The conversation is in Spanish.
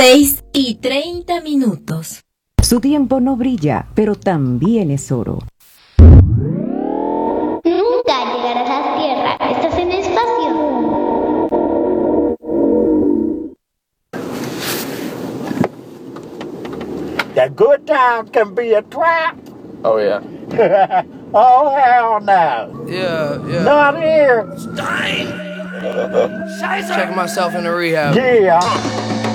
6:30. Su tiempo no brilla, pero también es oro. Nunca llegarás a la Tierra, estás en el espacio. The good times can be a trap. Oh, yeah. Oh, hell no. Yeah. Not here. Checking myself into rehab. Yeah.